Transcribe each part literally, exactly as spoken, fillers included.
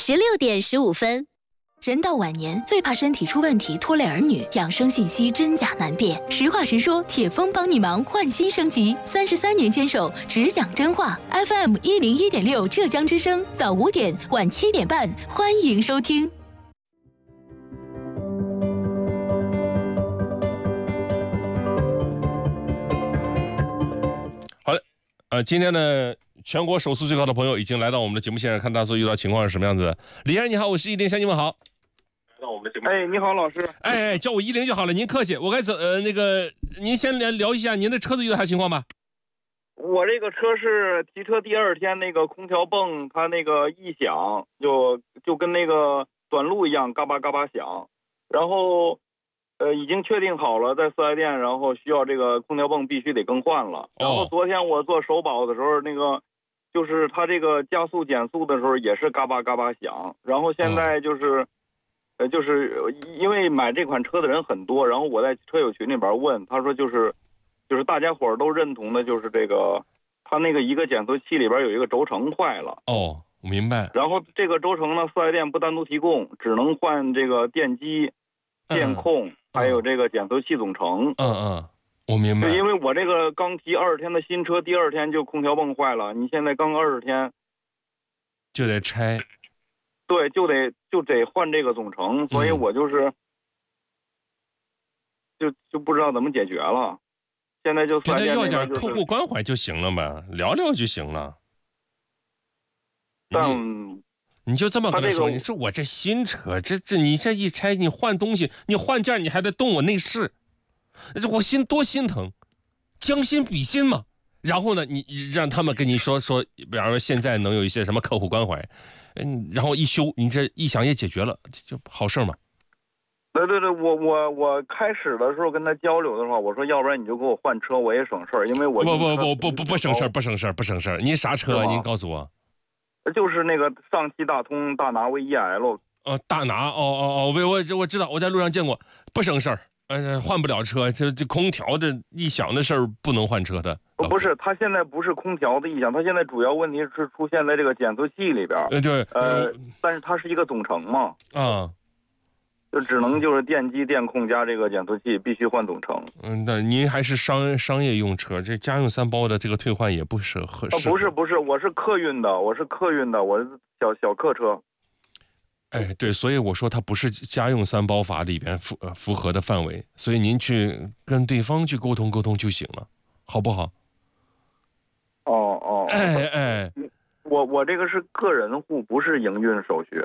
十六点十五分。 人到晚年，最怕身体出问题拖累儿女，养生信息真假难辨。实话实说，铁峰帮你忙，换新升级，三十三年坚守，只讲真话。F M 一零一点六，浙江之声，早五点，晚七点半，欢迎收听。 好的，呃，今天呢，全国手速最高的朋友已经来到我们的节目现场，看他所遇到情况是什么样子的。李先生你好，我是一零，向你们好。 哎，你好，老师。 哎哎，叫我一零就好了，您客气。我该走，呃，那个，您先聊聊一下您的车子遇到啥情况吧？ 我这个车是提车第二天，那个空调泵它那个异响，就就跟那个短路一样，嘎巴嘎巴响。然后，呃，已经确定好了，在四 S 店，然后需要这个空调泵必须得更换了。然后昨天我做首保的时候，那个就是它这个加速减速的时候也是嘎巴嘎巴响。然后现在就是。哦呃，就是因为买这款车的人很多，然后我在车友群里边问，他说就是，就是大家伙都认同的，就是这个，他那个一个减速器里边有一个轴承坏了。 哦，我明白。 然后这个轴承呢，四 S 店不单独提供，只能换这个电机、电控，嗯、还有这个减速器总成。 嗯嗯，我明白。 因为我这个刚提二十天的新车，第二天就空调泵坏了，你现在刚二十天， 就得拆。 对，就得就得换这个总成，所以我就是，嗯、就就不知道怎么解决了。现在就给他要点客户关怀就行了嘛，聊聊就行了。 但你你就这么跟他说，你说我这新车，这这你这一拆，你换东西，你换件你还得动我内饰，我心多心疼，将心比心嘛。然后呢，你让他们跟你说说，比方说现在能有一些什么客户关怀，嗯，然后一修，你这异响也解决了，就好事嘛。 对对对，我我我开始的时候跟他交流的话，我说要不然你就给我换车，我也省事儿，因为我不不不不不不省事儿，不省事儿，不省事儿。您啥车？您告诉我。 就是那个上汽大通大拿 V 一 L。 哦，大拿，哦哦哦，我我我知道，我在路上见过，不省事儿。呃，换不了车，这这空调的异响的事儿不能换车的。 不是，它现在不是空调的异响，它现在主要问题是出现在这个减速器里边。 呃，对， 呃，但是它是一个总成嘛。 啊， 就只能就是电机、电控加这个减速器必须换总成。 嗯，那您还是商商业用车，这家用三包的这个退换也不适合。 啊，不是不是，我是客运的，我是客运的，我是小小客车。 哎，对，所以我说它不是家用三包法里边符呃符合的范围，所以您去跟对方去沟通沟通就行了，好不好？ 哦哦， 哎哎， 我我这个是个人户，不是营运手续。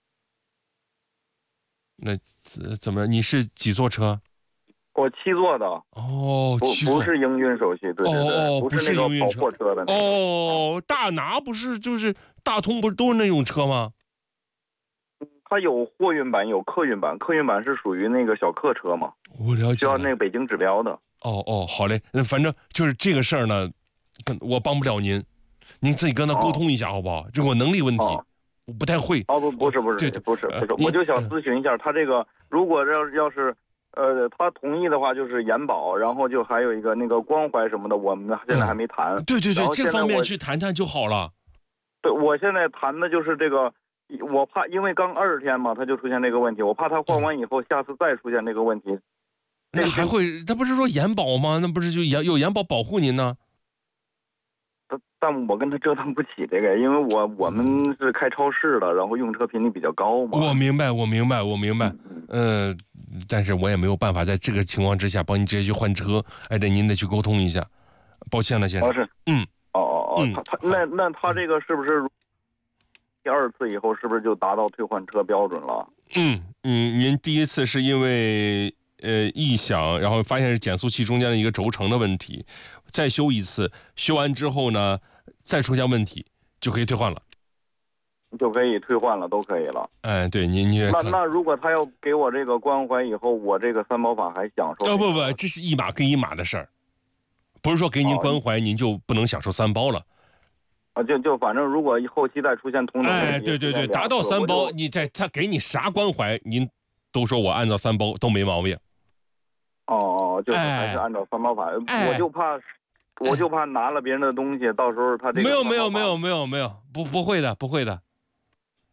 那怎么？你是几座车？ 我七座的。 哦，七座不不是营运手续，对对对， 哦哦， 不是那个跑货车的、那个。 哦，大拿不是就是大通不是都是那种车吗？ 它有货运版，有客运版，客运版是属于那个小客车嘛， 我了解， 需要那个北京指标的。 哦哦，好嘞，那反正就是这个事儿呢，我帮不了您，您自己跟他沟通一下、哦、好不好？这我能力问题，哦、我不太会。 哦不不是不是， 对不是不是，我就想咨询一下，他这个如果要要是呃他同意的话，就是延保，然后就还有一个那个关怀什么的，我们现在还没谈。 嗯、对对对，这方面去谈谈就好了。 对，我现在谈的就是这个。我怕，因为刚二十天嘛，他就出现这个问题。我怕他换完以后，下次再出现这个问题。 那还会？他不是说延保吗？那不是就延有延保保护您呢？ 但但我跟他折腾不起这个，因为我我们是开超市的，然后用车频率比较高嘛。 我明白，我明白，我明白。嗯、呃，但是我也没有办法在这个情况之下帮您直接去换车，还得您得去沟通一下。抱歉了，先生。 哦是。 嗯。 哦哦哦，他他那那他这个是不是？第二次以后是不是就达到退换车标准了？ 嗯嗯，您第一次是因为呃异响，然后发现是减速器中间的一个轴承的问题，再修一次，修完之后呢，再出现问题就可以退换了， 就可以退换了，都可以了。 哎，对，您您那那如果他要给我这个关怀以后，我这个三包法还享受？ 哦不不，这是一码跟一码的事儿，不是说给您关怀、哦、您就不能享受三包了。 啊，就就反正如果后期再出现同等问题， 哎，对对对，达到三包，你在他给你啥关怀，您都说我按照三包都没毛病。 哦哦，就是还是按照三包法，哎、我就怕，我就怕拿了别人的东西，到时候他这个没有没有没有没有没有不不会的不会的。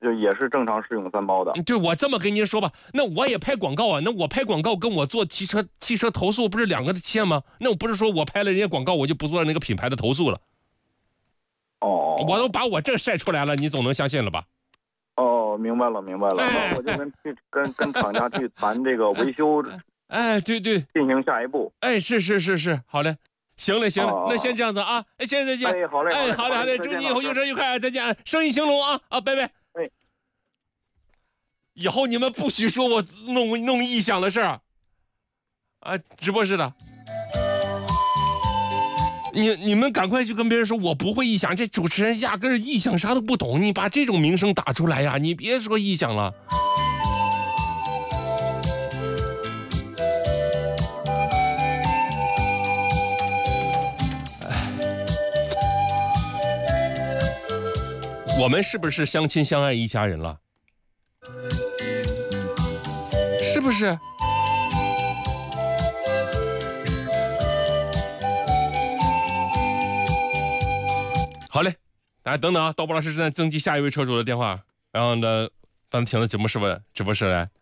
就也是正常适用三包的。 对，我这么跟您说吧，那我也拍广告啊，那我拍广告跟我做汽车汽车投诉不是两个切吗？那我不是说我拍了人家广告，我就不做那个品牌的投诉了。 哦， 我都把我这晒出来了，你总能相信了吧？ 哦，明白了，明白了。 哎、 那我就跟去跟跟厂家去谈这个维修。 哎，对对， 进行下一步。 哎，是是是是，好嘞，行嘞行嘞， 哦、 那先这样子啊，哎，先生再见。 哎，好嘞， 哎，好嘞好嘞，祝你以后用车愉快，再见，生意兴隆啊啊，拜拜。 哎， 以后你们不许说我弄弄异响的事儿啊，直播室的。你你们赶快去跟别人说，我不会异响，这主持人压根儿异响啥都不懂，你把这种名声打出来呀，你别说异响了。我们是不是相亲相爱一家人了？是不是？好嘞，大家等等啊，刀波老师正在登记下一位车主的电话，然后呢，让他请到节目室吧，直播室来。